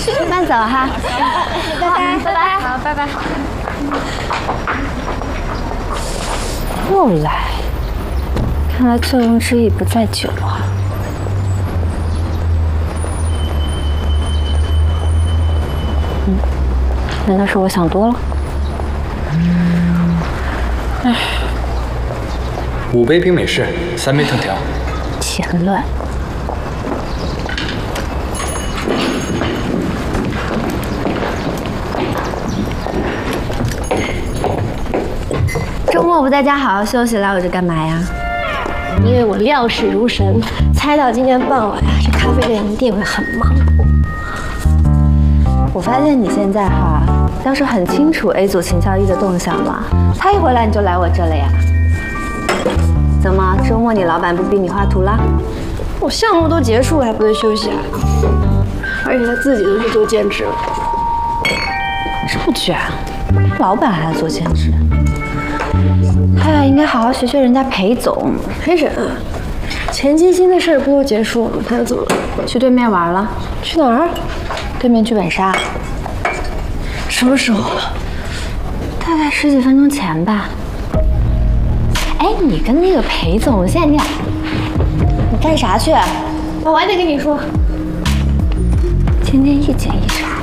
慢走哈。拜拜，拜拜，好，拜拜。又来，看来醉翁之意不在酒啊。难道是我想多了？唉 5杯冰美式，3杯藤条。 气很乱。周末不在家好好休息，来我这干嘛呀？ 因为我料事如神，猜到今天傍晚呀，这咖啡店一定会很忙。 我发现你现在哈，倒是很清楚 A 组秦孝一的动向了。他一回来你就来我这了呀？怎么，周末你老板不逼你画图了？ 我项目都结束了，还不能休息啊？而且他自己都去做兼职了。 这么卷，老板还做兼职？他俩应该好好学学人家裴总。 裴婶啊，钱金星的事不都结束了吗？他又怎么了？ 去对面玩了？ 去哪儿？ 对面剧本杀。 什么时候啊？ 大概10几分钟前吧。哎，你跟那个裴总现在你干啥去？ 我晚点跟你说。 今天一检一查。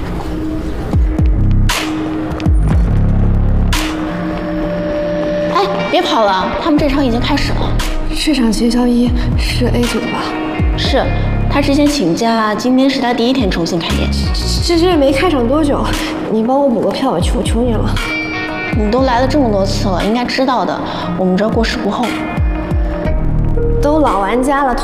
哎，别跑了，他们这场已经开始了。 这场秦孝一是 A 组的吧？ 是，他之前请假，今天是他第1天重新开演。 这也没开场多久，你帮我补个票吧，我求你了。 你都来了这么多次了，应该知道的，我们这儿过时不候。 都老玩家了，